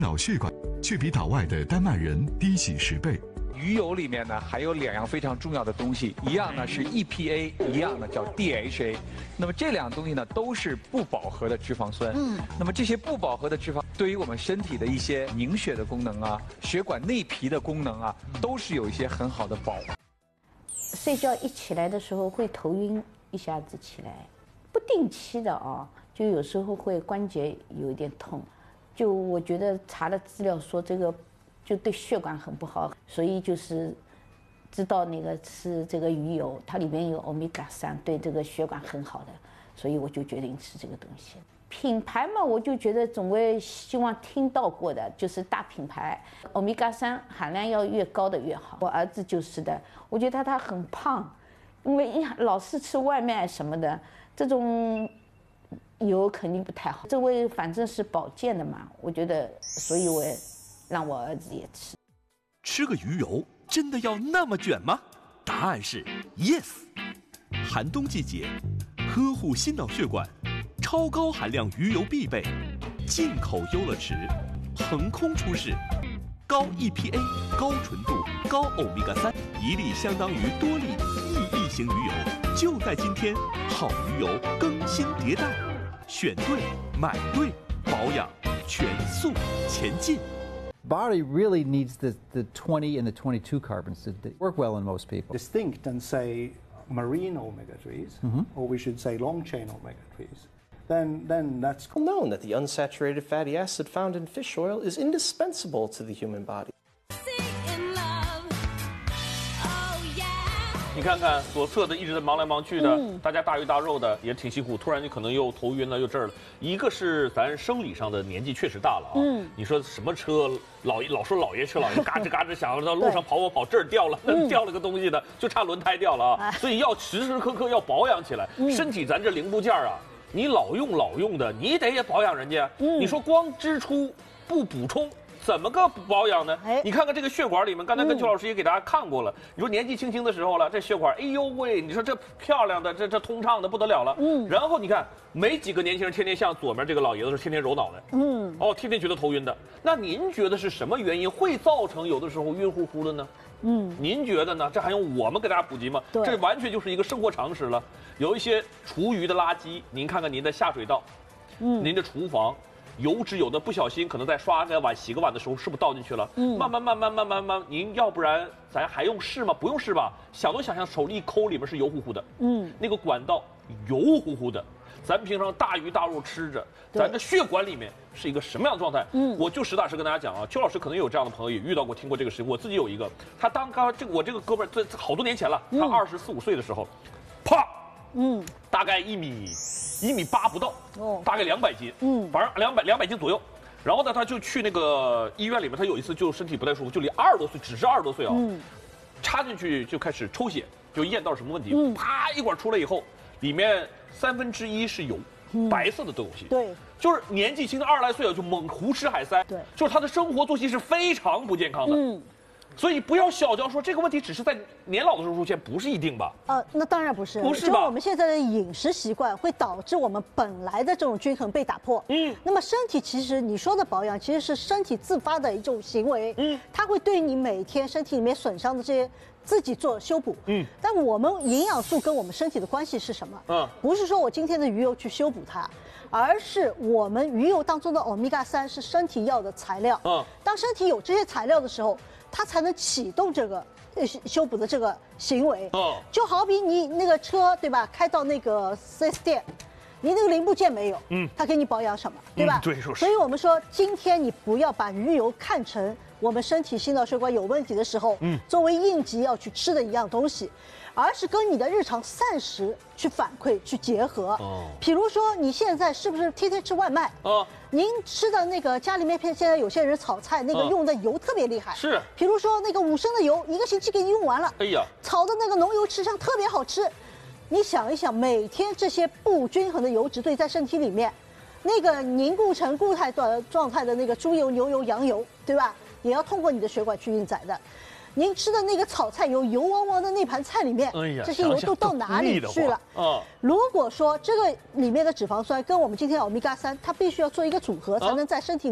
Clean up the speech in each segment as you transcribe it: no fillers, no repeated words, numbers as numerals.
脑血管却比岛外的丹麦人低几10倍。 鱼油里面呢还有2样非常重要的东西，一样呢是 EPA， 一样呢叫 DHA。那么这2样东西呢都是不饱和的脂肪酸。那么这些不饱和的脂肪对于我们身体的一些凝血的功能啊、血管内皮的功能啊，都是有一些很好的保护。 睡觉一起来的时候会头晕，一下子起来，不定期的啊，就有时候会关节有一点痛。就我觉得查了资料说这个就对血管很不好，所以就是知道那个吃这个鱼油，它里面有欧米伽3，对这个血管很好的，所以我就决定吃这个东西。品牌嘛，我就觉得总归希望听到过的就是大品牌，欧米伽3含量要越高的越好。我儿子就是的，我觉得他很胖，因为老是吃外卖什么的，这种油肯定不太好。这位反正是保健的嘛，我觉得，所以我也让我儿子也吃。 吃个鱼油真的要那么卷吗？答案是 yes。寒冬季节，呵护心脑血管，超高含量鱼油必备。进口优乐池，横空出世，高 EPA、高纯度、高欧米伽3，一粒相当于多粒1亿型鱼油。就在今天，好鱼油更新迭代，选对买对，保养全速前进。 Body really needs the 20 and the 22 carbons to work well in most people. Distinct and say marine omega-3s, or we should say long-chain omega-3s, then that's known that the unsaturated fatty acid found in fish oil is indispensable to the human body. 你看看左侧的一直在忙来忙去的，大家大鱼大肉的也挺辛苦，突然就可能又头晕了又这儿了。一个是咱生理上的年纪确实大了啊，你说什么车老说老爷车老爷嘎吱嘎吱响，到路上跑这儿掉了那掉了个东西的，就差轮胎掉了啊，所以要时时刻刻要保养起来。身体咱这零部件啊，你老用的，你得也保养人家。你说光支出不补充，怎么个保养呢？你看看这个血管里面，刚才跟邱老师也给大家看过了。你说年纪轻轻的时候了，这血管，哎呦喂，你说这漂亮的，这通畅的不得了了。然后你看，没几个年轻人天天像左面这个老爷子是天天揉脑袋，天天觉得头晕的。那您觉得是什么原因会造成有的时候晕乎乎的呢？您觉得呢？这还用我们给大家普及吗？这完全就是一个生活常识了。有一些厨余的垃圾，您看看您的下水道，您的厨房。油脂有的不小心可能在刷个碗、洗个碗的时候，是不是倒进去了？慢慢，您要不然咱还用试吗？不用试吧？想都想象，手一抠里面是油乎乎的，那个管道油乎乎的。咱平常大鱼大肉吃着，咱的血管里面是一个什么样的状态？我就实打实跟大家讲啊，邱老师可能有这样的朋友也遇到过、听过这个事情。我自己有一个，他我这个哥们儿这好多年前了，他24、25岁的时候，啪，大概1米8不到，大概200斤，反正200斤左右。然后呢，他就去那个医院里面，他有一次就身体不太舒服，就离20多岁，只是20多岁啊，插进去就开始抽血，就验到什么问题，啪一管出来以后，里面1/3是油，白色的东西， 对， 就是年纪轻的20来岁啊，就猛胡吃海塞， 对， 就是他的生活作息是非常不健康的，所以不要小瞧说这个问题只是在年老的时候出现，不是一定吧？ 那当然不是， 不是吧？ 就我们现在的饮食习惯会导致我们本来的这种均衡被打破。那么身体其实你说的保养，其实是身体自发的一种行为。它会对你每天身体里面损伤的这些自己做修补。但我们营养素跟我们身体的关系是什么？不是说我今天的鱼油去修补它。而是我们鱼油当中的欧米伽3是身体要的材料。当身体有这些材料的时候，它才能启动这个修补的这个行为。就好比你那个车对吧，开到那个 4S 店，你那个零部件没有，它给你保养什么，对吧？ 对， 所以我们说，今天你不要把鱼油看成我们身体心脑血管有问题的时候，作为应急要去吃的一样东西。而是跟你的日常膳食去反馈、去结合。比如说你现在是不是天天吃外卖？您吃的那个家里面现在有些人炒菜那个用的油特别厉害。 是。 比如说那个5升的油，1个星期给你用完了。 哎呀。 炒的那个浓油赤酱特别好吃。你想一想，每天这些不均衡的油脂堆在身体里面，那个凝固成固态的状态的那个猪油、牛油、羊油，对吧？也要通过你的血管去运载的。您吃的那个炒菜油汪汪的那盘菜里面，这些油都到哪里去了？如果说这个里面的脂肪酸跟我们今天的欧米伽3，它必须要做一个组合，才能在身体里面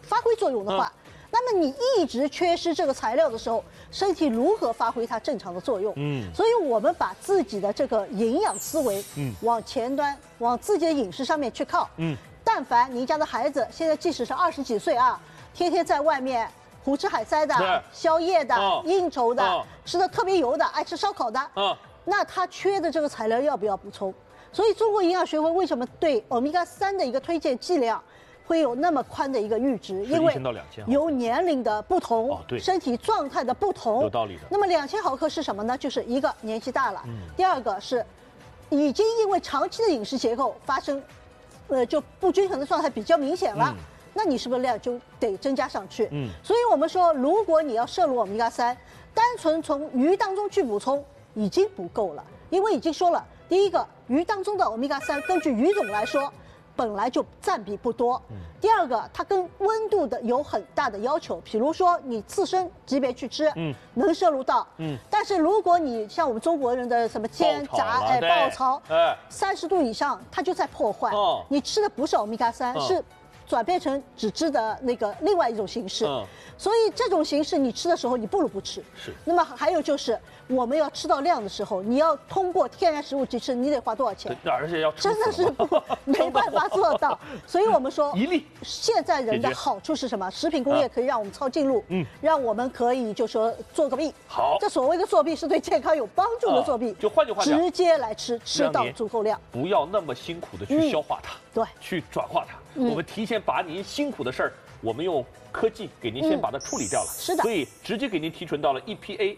发挥作用的话，那么你一直缺失这个材料的时候，身体如何发挥它正常的作用？所以我们把自己的这个营养思维，往前端，往自己的饮食上面去靠。但凡您家的孩子现在即使是20几岁啊，天天在外面胡吃海塞的、宵夜的、应酬的、吃的特别油的、爱吃烧烤的，那他缺的这个材料要不要补充？所以中国营养学会为什么对欧米伽3的一个推荐剂量会有那么宽的一个阈值？因为由年龄的不同，身体状态的不同， 有道理的。 那么2000毫克是什么呢？就是一个年纪大了，第二个是已经因为长期的饮食结构发生，就不均衡的状态比较明显了。那你是不是量就得增加上去？所以我们说，如果你要摄入欧米伽3，单纯从鱼当中去补充已经不够了，因为已经说了，第一个，鱼当中的欧米伽3根据鱼种来说，本来就占比不多。第二个，它跟温度的有很大的要求，比如说你刺身级别去吃，能摄入到，但是如果你像我们中国人的什么煎炸、爆炒，30度以上，它就在破坏。你吃的不是欧米伽3，是转变成脂质的那个另外一种形式，所以这种形式你吃的时候，你不如不吃。 是。 那么还有就是，我们要吃到量的时候，你要通过天然食物去吃，你得花多少钱？ 而且要真的是没办法做到。所以我们说，现在人的好处是什么？食品工业可以让我们抄近路，让我们可以就说作个弊。 好， 这所谓的作弊是对健康有帮助的作弊。 就换句话讲， 直接来吃到足够量， 不要那么辛苦的去消化它， 对， 去转化它。我们提前把您辛苦的事儿，我们用科技给您先把它处理掉了。 是的， 所以直接给您提纯到了 EPA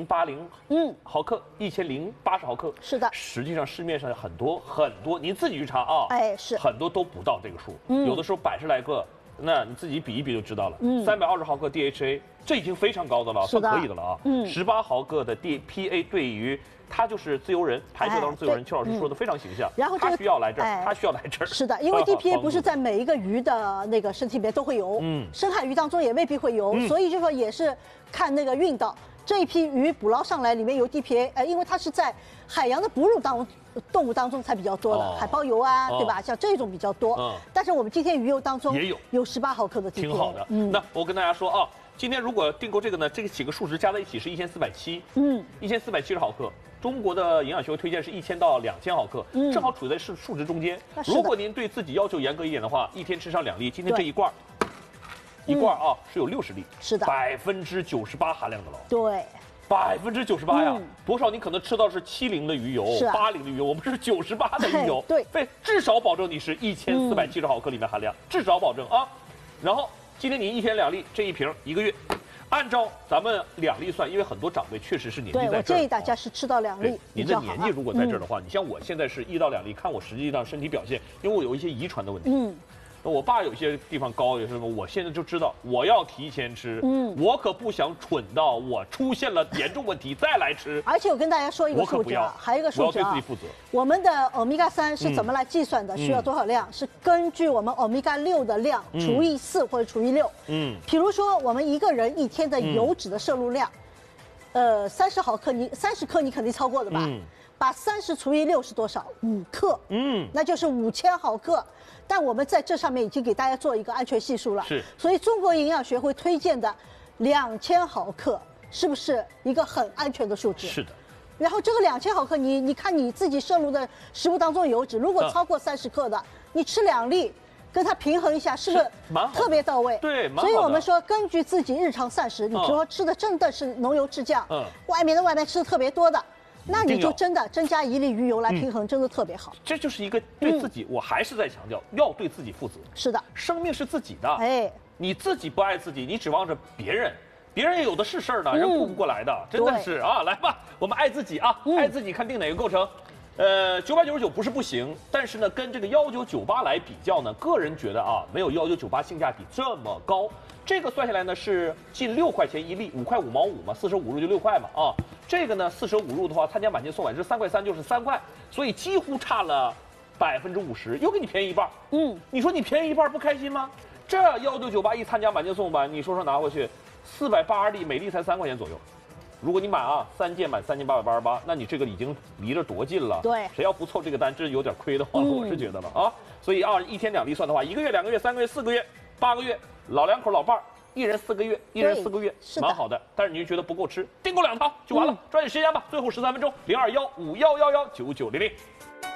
1080毫克，1080毫克。 是的， 实际上市面上很多，您自己去查啊， 是很多都不到这个数，有的时候100来个，那你自己比一比就知道了。320毫克 DHA， 这已经非常高的了，算可以的了啊。18毫克的 DPA 对于他就是自由人，排球当中自由人，邱老师说的非常形象。 然后他需要来这儿，他需要来这儿。 是的，因为 DPA 不是在每一个鱼的那个身体里面都会有，深海鱼当中也未必会有，所以就说也是看那个运道。这一批鱼捕捞上来里面有 DPA，因为它是在海洋的哺乳动物当中才比较多的，海豹油啊，对吧？像这种比较多。但是我们今天鱼油当中也有18毫克的 DPA， 挺好的。那我跟大家说啊，今天如果订购这个呢，这个几个数值加在一起是1470， 1470毫克。中国的营养学会推荐是1000到2000毫克，正好处在数值中间。如果您对自己要求严格一点的话，一天吃上2粒，今天这一罐啊是有60粒， 是的 ，98%含量的了。 对 ，98%呀，多少你可能吃到是70的鱼油，80的鱼油，我们是98的鱼油， 对， 至少保证你是1470毫克里面含量，至少保证啊。然后今天你一天2粒，这一瓶1个月。按照咱们2粒算，因为很多长辈确实是年纪在这儿。 对，我建议大家是吃到2粒。 您的年纪如果在这儿的话，你像我现在是1到2粒，看我实际上身体表现，因为我有一些遗传的问题。那我爸有些地方高，有什么，我现在就知道我要提前吃。我可不想蠢到我出现了严重问题再来吃。 而且我跟大家说一个数值啊，还有一个数值啊， 我要对自己负责。 我们的欧米伽3是怎么来计算的？需要多少量？是根据我们欧米伽6的量除以4或者除以6。比如说我们一个人一天的油脂的摄入量，30毫克，你30克你肯定超过的吧？把30除以6是多少？5克。那就是5000毫克。但我们在这上面已经给大家做一个安全系数了。所以中国营养学会推荐的2000毫克是不是一个很安全的数值？ 是的。 然后这个2000毫克，你看你自己摄入的食物当中油脂，如果超过30克的，你吃2粒，跟它平衡一下，是不是特别到位？ 对， 所以我们说，根据自己日常膳食，你比如说吃的真的是浓油赤酱，外面吃的特别多的。那你就真的增加1粒鱼油来平衡，真的特别好。 这就是一个对自己，我还是在强调，要对自己负责。 是的， 生命是自己的。你自己不爱自己，你指望着别人，别人也有的是事儿呢，人顾不过来的，真的是啊。来吧，我们爱自己啊，爱自己看定哪个构成。9899不是不行，但是呢，跟这个1998来比较呢，个人觉得啊，没有1998性价比这么高。这个算下来呢是近6块钱1粒，5块5毛5嘛，45入就6块嘛啊。这个呢45入的话，参加满减送返是3块3，就是3块，所以几乎差了50%，又给你便宜一半。你说你便宜一半不开心吗？这1998一参加满减送返，你说拿回去480粒，每粒才3块钱左右。如果你买啊3件满3888，那你这个已经离着多近了。 对， 谁要不凑这个单，这有点亏的话，我是觉得了啊。所以啊，一天2粒算的话，1个月、2个月、3个月、4个月 8个月，老两口老伴儿，1人4个月，1人4个月， 是的蛮好的。但是您觉得不够吃，订购2套就完了，抓紧时间吧，最后13分钟，02151119900。